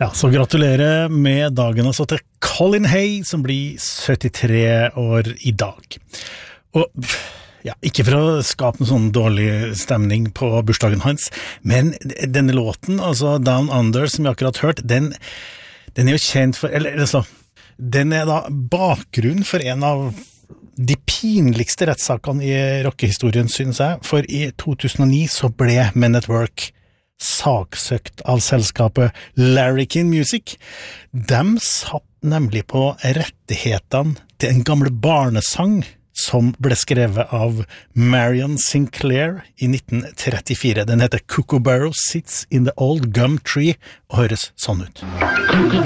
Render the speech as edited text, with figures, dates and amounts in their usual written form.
Ja, så gratulerer med dagen altså til Colin Hay, som blir 73 år i dag. Og ja, ikke for å skape noen sånn dårlig stemning på bursdagen hans, men denne låten, altså Down Under, som vi akkurat hørt, den er jo kjent for, eller altså, den er da bakgrunn for en av de pinligste rettssakene i rockehistorien, synes jeg, for i 2009 så ble Men at Work saksøkt av selskapet Larrikin Music. De satt nemlig på rettighetene til en gamle barnesang som ble skrevet av Marion Sinclair i 1934. Den heter Kookaburra Sits in the Old Gum Tree og høres sånn ut.